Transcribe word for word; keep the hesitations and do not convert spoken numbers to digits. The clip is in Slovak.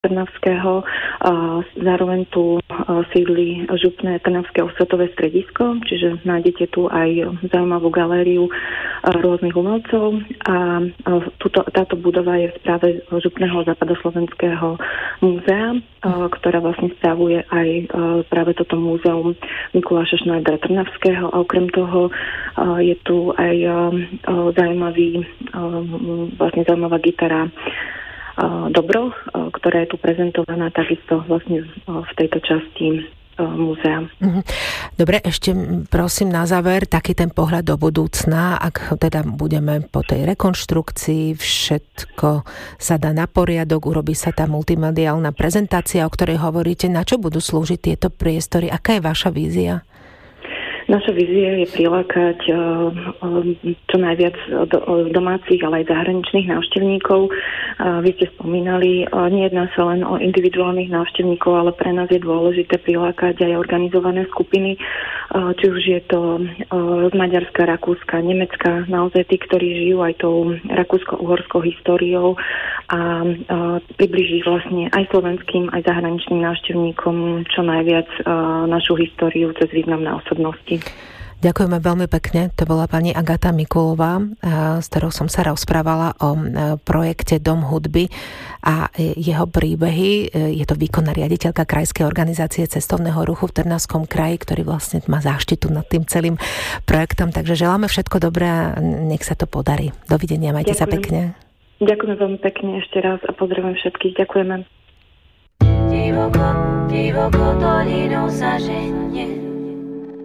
Trnavského. Zároveň tu sídli župné Trnavské osvetové stredisko, čiže nájdete tu aj zaujímavú galériu rôznych umelcov a tuto, táto budova je v správe župného západoslovenského múzea, ktorá vlastne spravuje aj práve toto múzeum Mikuláša Šnajdera Trnavského a okrem toho je tu aj zaujímavý, vlastne zaujímavá gitara Dobro, ktorá je tu prezentovaná takisto vlastne v tejto časti múzea. Dobre, ešte prosím na záver taký ten pohľad do budúcna, ak teda budeme po tej rekonštrukcii, všetko sa dá na poriadok, urobí sa tá multimediálna prezentácia, o ktorej hovoríte, na čo budú slúžiť tieto priestory, aká je vaša vízia? Naša vízia je prilákať čo najviac domácich, ale aj zahraničných návštevníkov. Vy ste spomínali, nejedná sa len o individuálnych návštevníkov, ale pre nás je dôležité prilákať aj organizované skupiny, či už je to z Maďarska, Rakúska, Nemecka, naozaj tí, ktorí žijú aj tou rakúsko-uhorskou históriou a približiť vlastne aj slovenským, aj zahraničným návštevníkom čo najviac našu históriu cez významné osobnosti. Ďakujeme veľmi pekne. To bola pani Agata Mikulová, s ktorou som sa rozprávala o projekte Dom hudby a jeho príbehy. Je to výkonná riaditeľka Krajskej organizácie cestovného ruchu v Trnavskom kraji, ktorý vlastne má záštitu nad tým celým projektom. Takže želáme všetko dobré a nech sa to podarí. Dovidenia, majte Ďakujem. sa pekne. Ďakujem veľmi pekne ešte raz a pozdravujem všetkých. Ďakujeme. Divoko, divoko dolinou sa ženie.